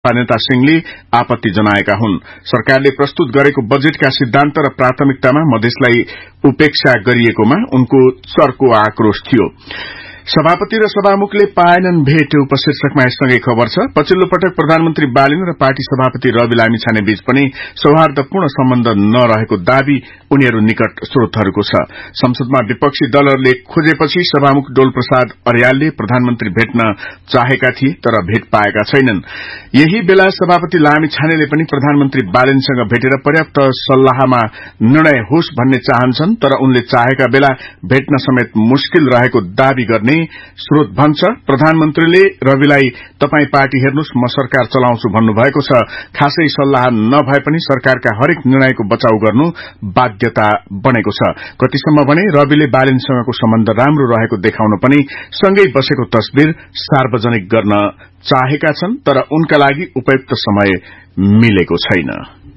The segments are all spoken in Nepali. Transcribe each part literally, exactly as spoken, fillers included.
नेता सिंहले आपत्ति जनाएका हुन्। सरकारले प्रस्तुत गरेको बजेटका सिद्धान्त र प्राथमिकतामा मधेसलाई उपेक्षा गरिएकोमा उनको चर्को आक्रोश थियो। सभापति र सभामुखले पाएनन् भेट उपशीर्षकमा यससँगै खबर छ। पछिल्लो पटक प्रधानमन्त्री बालेन र पार्टी सभापति रवि लामिछाने बीच पनि सौहार्दपूर्ण सम्बन्ध नरहेको दावी उनीहरू निकट स्रोतहरूको छ। संसदमा विपक्षी दलहरूले खोजेपछि सभामुख डोलप्रसाद अर्यालले प्रधानमन्त्री भेट्न चाहेका थिए तर भेट पाएका छैनन्। यही बेला सभापति लामिछानेले पनि प्रधानमन्त्री बालेनसँग भेटेर पर्याप्त सल्लाहमा निर्णय होस् भन्ने चाहन्छन् तर उनले चाहेका बेला भेट्न समेत मुश्किल रहेको दावी गर्ने स्रोत भन्छ। प्रधानमन्त्रीले रविलाई तपाई पार्टी हेर्नुस् म सरकार चलाउँछु भन्नुभएको छ। खासै सल्लाह नभए पनि सरकारका हरेक निर्णयको बचाउ गर्नु बाध्यता बनेको छ। कतिसम्म भने रविले बालेनसँगको सम्बन्ध राम्रो रहेको देखाउन पनि सँगै बसेको तस्बिर सार्वजनिक गर्न चाहेका छन् तर उनका लागि उपयुक्त समय मिलेको छैन।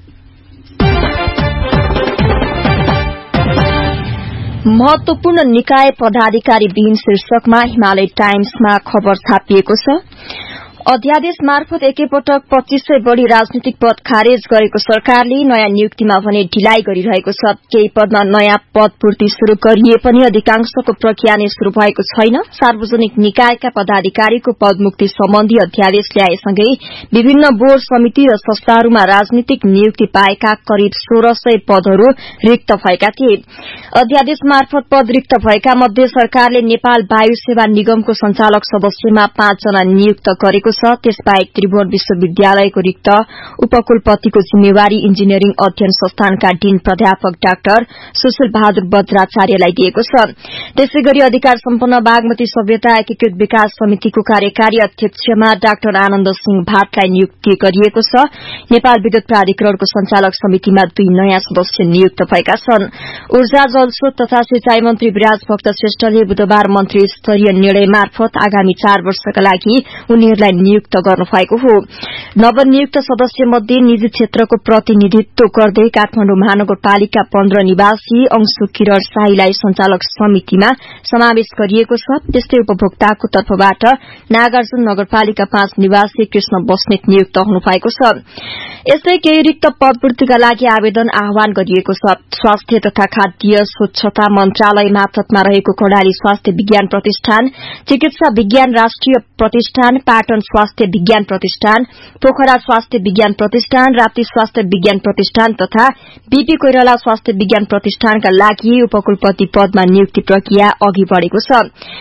महत्वपूर्ण निकाय पदाधिकारी विहीन शीर्षकमा हिमालय टाइम्समा खबर छापिएको छ। अध्यादेश मार्फत एकैपटक पच्चीस सय बढ़ी राजनीतिक पद खारेज गरेको सरकारले नयाँ नियुक्तिमा भने ढिलाइ गरिरहेको छ। केही पदमा नयाँ पद पूर्ति शुरू गरिए पनि अधिकांशको प्रक्रिया नै शुरू भएको छैन। सार्वजनिक निकायका पदाधिकारीको पदमुक्ति सम्बन्धी अध्यादेश ल्याएसँगै विभिन्न बोर्ड समिति र संस्थाहरूमा राजनीतिक नियुक्ति पाएका करिब सोह्र सय पदहरू रिक्त भएका थिए। अध्यादेश मार्फत पद रिक्त भएका मध्ये सरकारले नेपाल वायु सेवा निगमको संचालक सदस्यमा पाँचजना नियुक्त गरेको छ। त्यसबाहेक त्रिभुवन विश्वविद्यालयको रिक्त उपकुलपतिको जिम्मेवारी इन्जिनियरिङ अध्ययन संस्थानका डीन प्राध्यापक डाक्टर सुशील बहादुर बज्राचार्यलाई दिएको छ। त्यसैगरी अधिकार सम्पन्न बागमती सभ्यता एकीकृत विकास समितिको कार्यकारी अध्यक्षमा डाक्टर आनन्द सिंह भाटलाई नियुक्ति गरिएको छ। नेपाल विद्युत प्राधिकरणको संचालक समितिमा दुई नयाँ सदस्य नियुक्त भएका छन्। ऊर्जा जलस्रोत तथा सिंचाई मन्त्री विराज भक्त श्रेष्ठले बुधबार मन्त्री स्तरीय निर्णय मार्फत आगामी चार वर्षका लागि उनीहरूलाई नियुक्त गर्नुभएको हो। नवनियुक्त सदस्य मध्ये निजी क्षेत्रको प्रतिनिधित्व गर्दै काठमाडौँ महानगरपालिका पन्ध्र निवासी अंशु किरण शाहीलाई संचालक समितिमा समावेश गरिएको छ। त्यस्तै उपभोक्ताको तर्फबाट नागार्जुन नगरपालिका पाँच निवासी कृष्ण बस्नेत नियुक्त हुनुभएको छ। यस्तै केही रिक्त पदपूर्तिका लागि आवेदन आह्वान गरिएको छ। स्वास्थ्य तथा खाद्य स्वच्छता मन्त्रालय मार्फतमा रहेको कर्णाली स्वास्थ्य विज्ञान प्रतिष्ठान, चिकित्सा विज्ञान राष्ट्रिय प्रतिष्ठान, पाटन स्वास्थ्य विज्ञान प्रतिष्ठान, पोखरा स्वास्थ्य विज्ञान प्रतिष्ठान, राप्ती स्वास्थ्य विज्ञान प्रतिष्ठान तथा बीपी कोइराला स्वास्थ्य विज्ञान प्रतिष्ठानका लागि उपकुलपति पदमा नियुक्ति प्रक्रिया अघि बढ़ेको छ।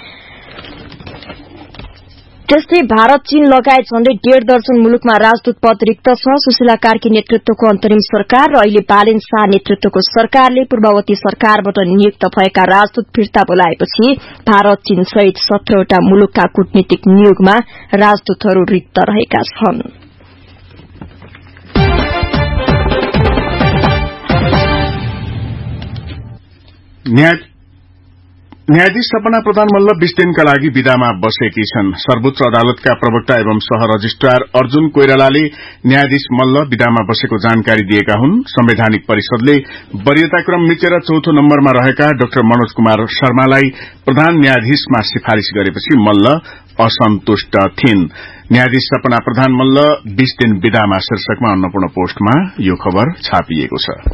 त्यस्तै भारत चीन लगायत झण्डै डेढ़ दर्जन मुलुकमा राजदूत पद रिक्त छ। सुशीला कार्की नेतृत्वको अन्तरिम सरकार र अहिले बालेन शाह नेतृत्वको सरकारले पूर्ववर्ती सरकारबाट नियुक्त भएका राजदूत फिर्ता बोलाएपछि भारत चीन सहित सत्रहवटा मुलुकका कूटनीतिक नियोगमा राजदूतहरू रिक्त रहेका छन्। न्यायाधीश सपना प्रधान मल्ल बीस दिनका लागि विदामा बसेकी छन्। सर्वोच्च अदालतका प्रवक्ता एवं सह रजिस्ट्रार अर्जुन कोइरालाले न्यायाधीश मल्ल विदामा बसेको जानकारी दिएका हुन्। संवैधानिक परिषदले वरियताक्रम मिचेर चौथो नम्बरमा रहेका डाक्टर मनोज कुमार शर्मालाई प्रधान न्यायाधीशमा सिफारिश गरेपछि मल्ल असन्तुष्ट थिइन्। न्यायाधीश सपना प्रधान मल्ल बीस दिन विदामा शीर्षकमा अन्नपूर्ण पोस्टमा यो खबर छापिएको छ।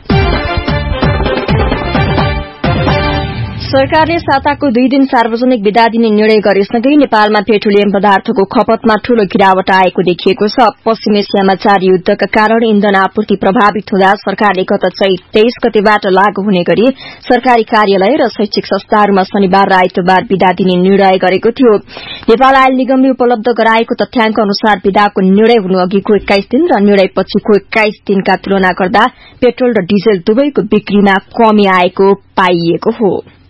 सरकारले साताको दुई दिन सार्वजनिक विदा दिने निर्णय गरेसँगै नेपालमा पेट्रोलियम पदार्थको खपतमा ठूलो गिरावट आएको देखिएको छ। पश्चिम एसियामा जारी युद्धका कारण इन्धन आपूर्ति प्रभावित हुँदा सरकारले गत चैत तेइस गतेबाट लागू हुने गरी सरकारी कार्यालय र शैक्षिक संस्थाहरूमा शनिबार र आइतबार विदा दिने निर्णय गरेको थियो। नेपाल आयल निगमले उपलब्ध गराएको तथ्याङ्क अनुसार विदाको निर्णय हुनु अघिको एक्काइस दिन र निर्णय पछिको एक्काइस दिनका तुलना गर्दा पेट्रोल र डिजेल दुवैको बिक्रीमा कमी आएको पाइएको हो।